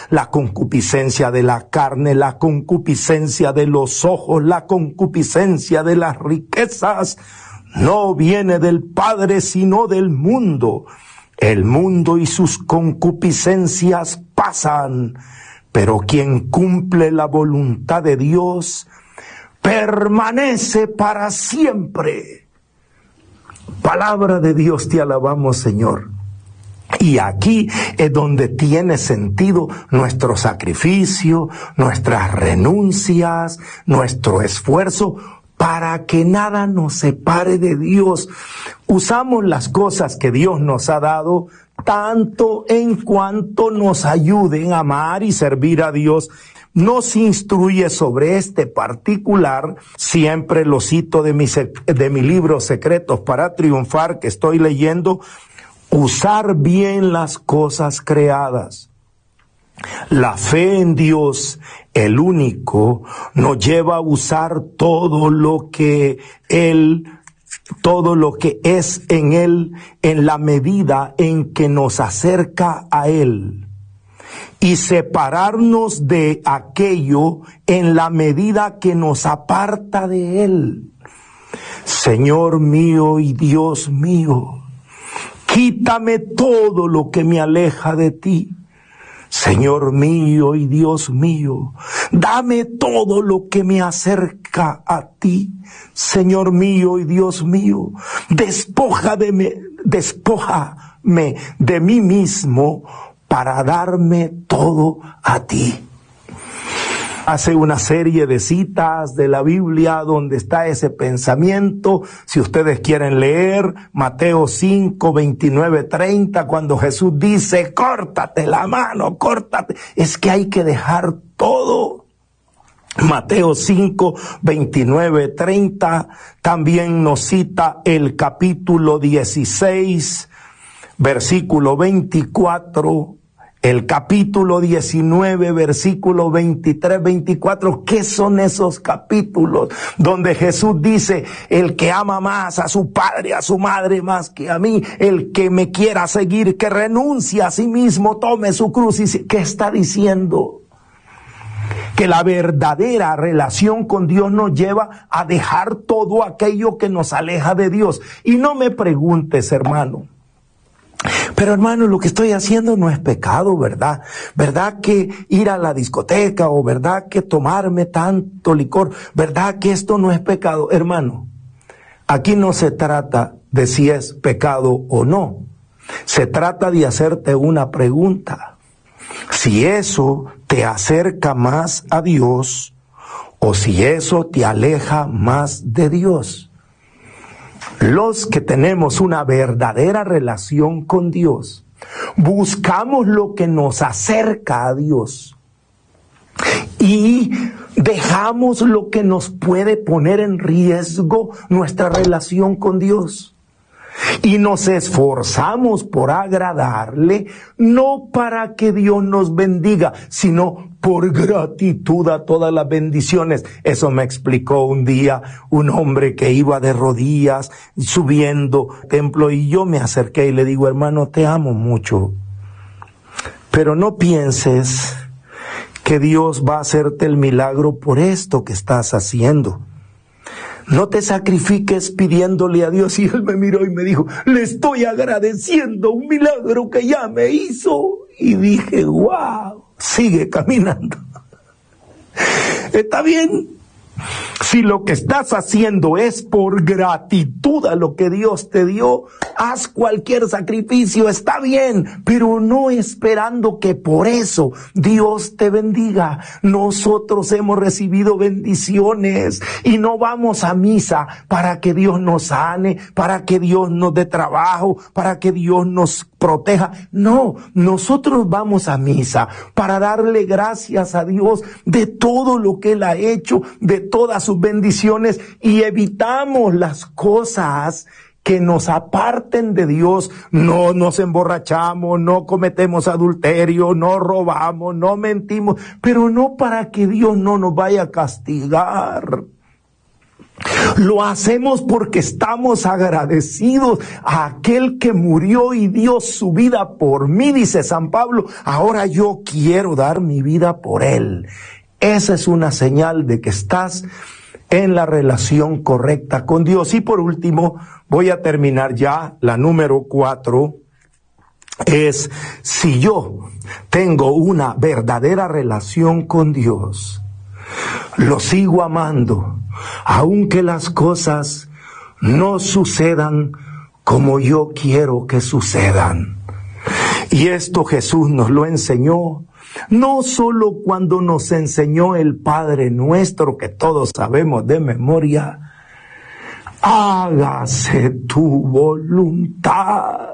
la concupiscencia de la carne, la concupiscencia de los ojos, la concupiscencia de las riquezas, no viene del Padre sino del mundo. El mundo y sus concupiscencias pasan, pero quien cumple la voluntad de Dios permanece para siempre. Palabra de Dios, te alabamos, Señor. Y aquí es donde tiene sentido nuestro sacrificio, nuestras renuncias, nuestro esfuerzo, para que nada nos separe de Dios. Usamos las cosas que Dios nos ha dado tanto en cuanto nos ayuden a amar y servir a Dios. Nos instruye sobre este particular, siempre lo cito de mi libro Secretos para Triunfar, que estoy leyendo, usar bien las cosas creadas. La fe en Dios, el único, nos lleva a usar todo lo que es en Él, en la medida en que nos acerca a Él. Y separarnos de aquello en la medida que nos aparta de Él. Señor mío y Dios mío, quítame todo lo que me aleja de ti. Señor mío y Dios mío, dame todo lo que me acerca a ti. Señor mío y Dios mío, despójame de mí mismo para darme todo a ti. Hace una serie de citas de la Biblia donde está ese pensamiento. Si ustedes quieren leer, Mateo 5, 29, 30, cuando Jesús dice, córtate la mano, córtate. Es que hay que dejar todo. Mateo 5, 29, 30, también nos cita el capítulo 16, versículo 24, el capítulo 19, versículo 23, 24, ¿qué son esos capítulos? Donde Jesús dice, el que ama más a su padre, a su madre más que a mí, el que me quiera seguir, que renuncie a sí mismo, tome su cruz. ¿Y qué está diciendo? Que la verdadera relación con Dios nos lleva a dejar todo aquello que nos aleja de Dios. Y no me preguntes, hermano, pero hermano, lo que estoy haciendo no es pecado, ¿verdad? ¿Verdad que ir a la discoteca o verdad que tomarme tanto licor, verdad que esto no es pecado? Hermano, aquí no se trata de si es pecado o no. Se trata de hacerte una pregunta. Si eso te acerca más a Dios o si eso te aleja más de Dios. Los que tenemos una verdadera relación con Dios, buscamos lo que nos acerca a Dios y dejamos lo que nos puede poner en riesgo nuestra relación con Dios. Y nos esforzamos por agradarle, no para que Dios nos bendiga, sino por gratitud a todas las bendiciones. Eso me explicó un día un hombre que iba de rodillas subiendo al templo, y yo me acerqué y le digo, hermano, te amo mucho, pero no pienses que Dios va a hacerte el milagro por esto que estás haciendo. No te sacrifiques pidiéndole a Dios. Y él me miró y me dijo, le estoy agradeciendo un milagro que ya me hizo. Y dije, wow, sigue caminando. Está bien. Si lo que estás haciendo es por gratitud a lo que Dios te dio, haz cualquier sacrificio, está bien, pero no esperando que por eso Dios te bendiga. Nosotros hemos recibido bendiciones y no vamos a misa para que Dios nos sane, para que Dios nos dé trabajo, para que Dios nos proteja. No, nosotros vamos a misa para darle gracias a Dios de todo lo que Él ha hecho, de todas sus bendiciones, y evitamos las cosas que nos aparten de Dios. No nos emborrachamos, no cometemos adulterio, no robamos, no mentimos, pero no para que Dios no nos vaya a castigar. Lo hacemos porque estamos agradecidos a aquel que murió y dio su vida por mí, dice San Pablo. Ahora yo quiero dar mi vida por él. Esa es una señal de que estás en la relación correcta con Dios. Y por último, voy a terminar ya, la número 4, es si yo tengo una verdadera relación con Dios, lo sigo amando, aunque las cosas no sucedan como yo quiero que sucedan. Y esto Jesús nos lo enseñó, no solo cuando nos enseñó el Padre Nuestro, que todos sabemos de memoria, hágase tu voluntad.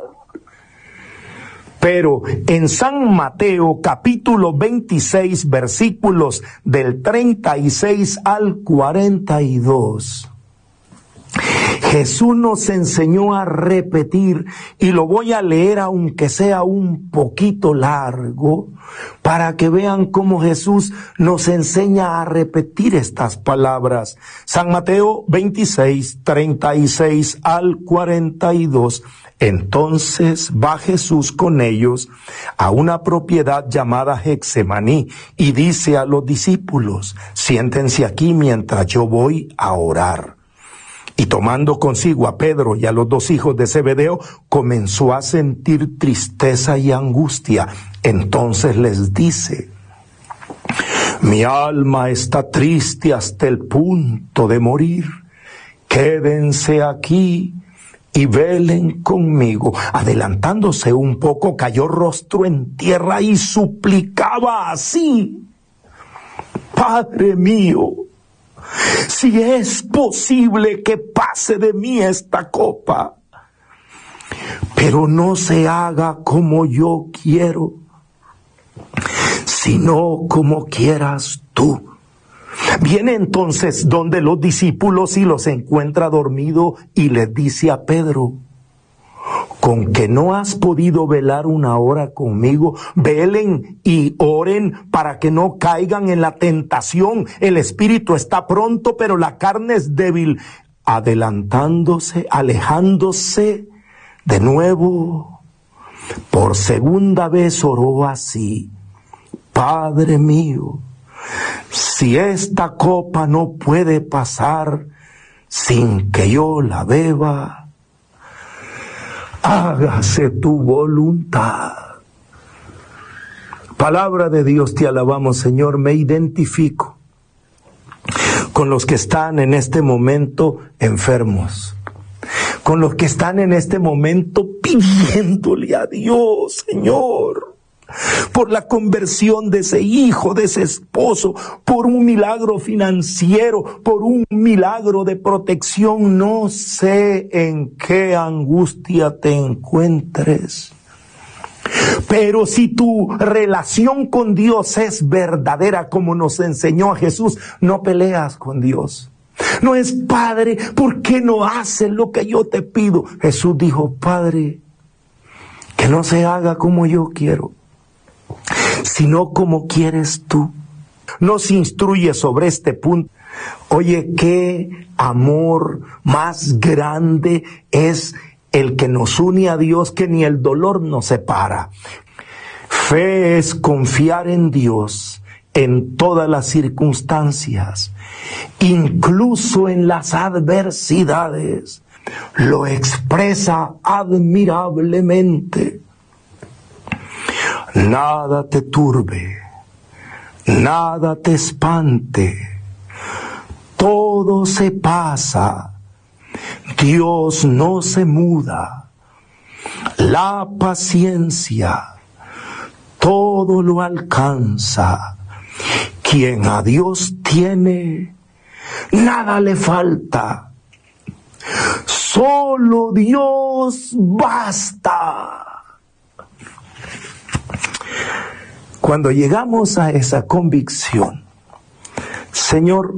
Pero en San Mateo capítulo 26 versículos del 36 al 42, Jesús nos enseñó a repetir, y lo voy a leer aunque sea un poquito largo, para que vean cómo Jesús nos enseña a repetir estas palabras. San Mateo 26, 36 al 42. Entonces va Jesús con ellos a una propiedad llamada Getsemaní y dice a los discípulos: siéntense aquí mientras yo voy a orar. Y tomando consigo a Pedro y a los 2 hijos de Zebedeo, comenzó a sentir tristeza y angustia. Entonces les dice: mi alma está triste hasta el punto de morir. Quédense aquí y velen conmigo. Adelantándose un poco, cayó rostro en tierra y suplicaba así: Padre mío, si es posible que pase de mí esta copa, pero no se haga como yo quiero, sino como quieras tú. Viene entonces donde los discípulos y los encuentra dormido y les dice a Pedro: con que no has podido velar una hora conmigo, velen y oren para que no caigan en la tentación. El espíritu está pronto, pero la carne es débil. Adelantándose, alejándose de nuevo, por segunda vez oró así: Padre mío, si esta copa no puede pasar sin que yo la beba, hágase tu voluntad. Palabra de Dios, te alabamos, Señor. Me identifico con los que están en este momento enfermos, con los que están en este momento pidiéndole a Dios, Señor, por la conversión de ese hijo, de ese esposo, por un milagro financiero, por un milagro de protección. No sé en qué angustia te encuentres, pero si tu relación con Dios es verdadera, como nos enseñó a Jesús, no peleas con Dios. No es: Padre, ¿por qué no haces lo que yo te pido? Jesús dijo: Padre, que no se haga como yo quiero, sino como quieres tú. Nos instruye sobre este punto. Oye, qué amor más grande es el que nos une a Dios, que ni el dolor nos separa. Fe es confiar en Dios en todas las circunstancias, incluso en las adversidades. Lo expresa admirablemente. Nada te turbe, nada te espante, todo se pasa, Dios no se muda, la paciencia todo lo alcanza, quien a Dios tiene, nada le falta, solo Dios basta. Cuando llegamos a esa convicción, Señor,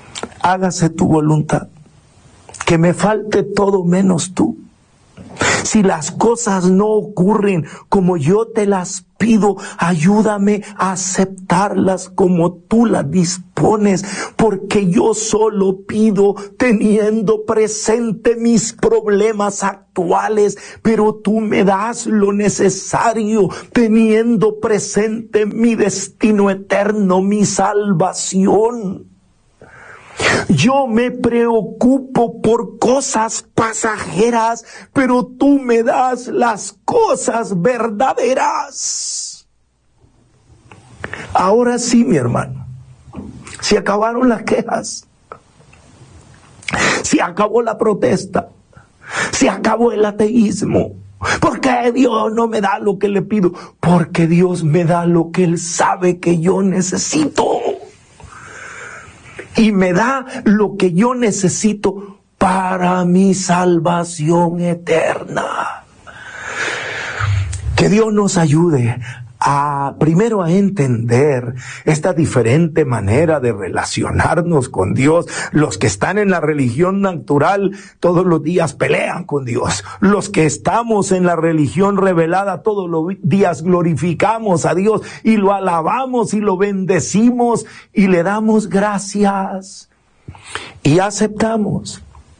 hágase tu voluntad, que me falte todo menos tú. Si las cosas no ocurren como yo te las pido, ayúdame a aceptarlas como tú las dispones, porque yo solo pido teniendo presente mis problemas actuales, pero tú me das lo necesario teniendo presente mi destino eterno, mi salvación. Yo me preocupo por cosas pasajeras, pero tú me das las cosas verdaderas. Ahora sí, mi hermano, se acabaron las quejas, se acabó la protesta, se acabó el ateísmo. ¿Por qué Dios no me da lo que le pido? Porque Dios me da lo que Él sabe que yo necesito. Y me da lo que yo necesito para mi salvación eterna. Que Dios nos ayude primero a entender esta diferente manera de relacionarnos con Dios. Los que están en la religión natural todos los días pelean con Dios. Los que estamos en la religión revelada todos los días glorificamos a Dios y lo alabamos y lo bendecimos y le damos gracias y aceptamos.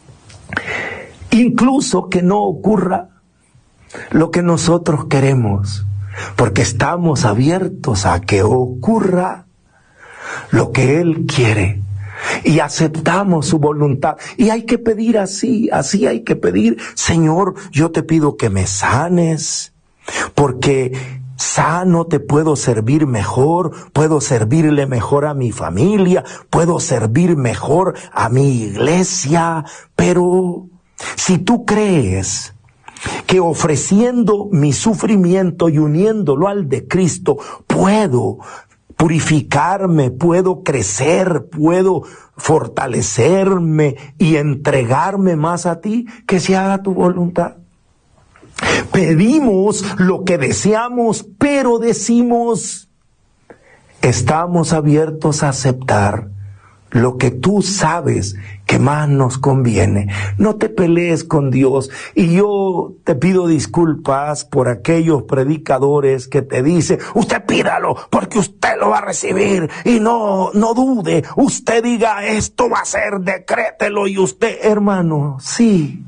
Incluso que no ocurra lo que nosotros queremos, porque estamos abiertos a que ocurra lo que Él quiere y aceptamos su voluntad. Y hay que pedir así hay que pedir: Señor, yo te pido que me sanes, porque sano te puedo servir mejor, puedo servirle mejor a mi familia, puedo servir mejor a mi iglesia. Pero si tú crees que ofreciendo mi sufrimiento y uniéndolo al de Cristo, puedo purificarme, puedo crecer, puedo fortalecerme y entregarme más a ti, que se haga tu voluntad. Pedimos lo que deseamos, pero decimos: estamos abiertos a aceptar lo que tú sabes que más nos conviene. No te pelees con Dios. Y yo te pido disculpas por aquellos predicadores que te dicen: usted pídalo porque usted lo va a recibir y no dude, usted diga esto va a ser, decrételo. Y usted, hermano, sí,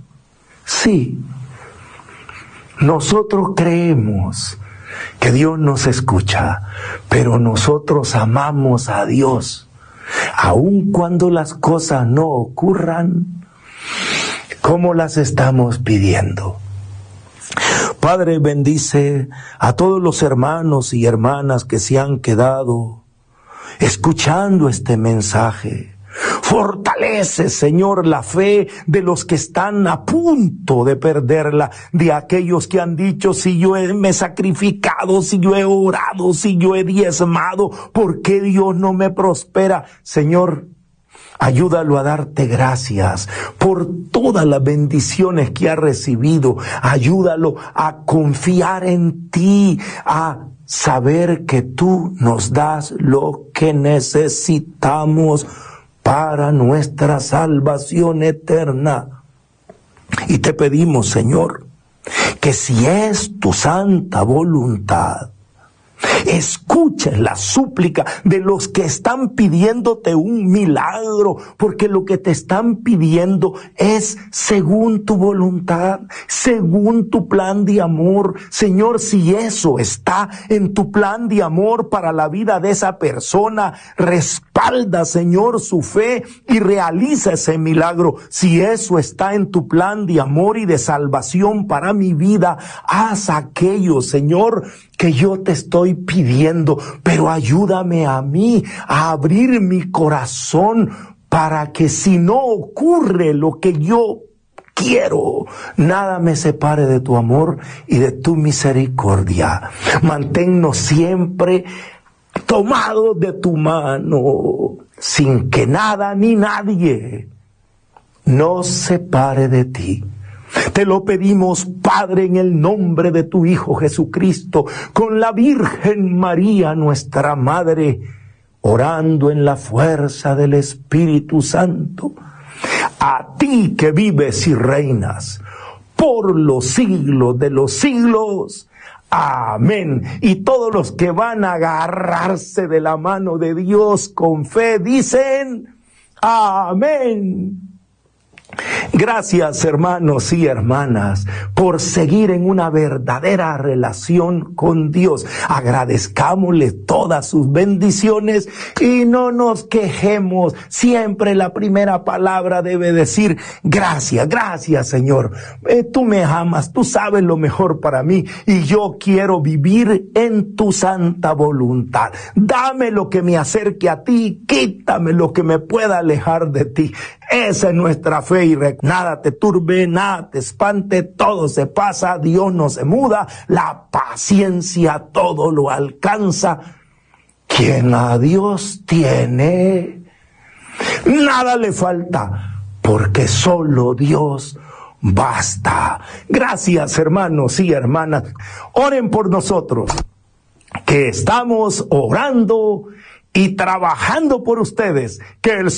nosotros creemos que Dios nos escucha, pero nosotros amamos a Dios. Aun cuando las cosas no ocurran como las estamos pidiendo. Padre, bendice a todos los hermanos y hermanas que se han quedado escuchando este mensaje. Fortalece, Señor, la fe de los que están a punto de perderla, de aquellos que han dicho: si yo me he sacrificado, si yo he orado, si yo he diezmado, ¿por qué Dios no me prospera? Señor, ayúdalo a darte gracias por todas las bendiciones que ha recibido. Ayúdalo a confiar en ti, a saber que tú nos das lo que necesitamos para nuestra salvación eterna. Y te pedimos, Señor, que si es tu santa voluntad, escuches la súplica de los que están pidiéndote un milagro, porque lo que te están pidiendo es según tu voluntad, según tu plan de amor. Señor, si eso está en tu plan de amor para la vida de esa persona, respalda, Señor, su fe y realiza ese milagro. Si eso está en tu plan de amor y de salvación para mi vida, haz aquello, Señor, que yo te estoy pidiendo, pero ayúdame a mí a abrir mi corazón para que si no ocurre lo que yo quiero, nada me separe de tu amor y de tu misericordia. Manténnos siempre tomados de tu mano, sin que nada ni nadie nos separe de ti. Te lo pedimos, Padre, en el nombre de tu Hijo Jesucristo, con la Virgen María, nuestra Madre, orando en la fuerza del Espíritu Santo. A ti que vives y reinas por los siglos de los siglos. Amén. Y todos los que van a agarrarse de la mano de Dios con fe dicen, amén. Gracias, hermanos y hermanas, por seguir en una verdadera relación con Dios. Agradezcámosle todas sus bendiciones y no nos quejemos. Siempre la primera palabra debe decir, gracias, gracias, Señor. Tú me amas, tú sabes lo mejor para mí y yo quiero vivir en tu santa voluntad. Dame lo que me acerque a ti, quítame lo que me pueda alejar de ti. Esa es nuestra fe y nada te turbe, nada te espante, todo se pasa, Dios no se muda, la paciencia todo lo alcanza. Quien a Dios tiene, nada le falta, porque solo Dios basta. Gracias, hermanos y hermanas. Oren por nosotros, que estamos orando y trabajando por ustedes, que el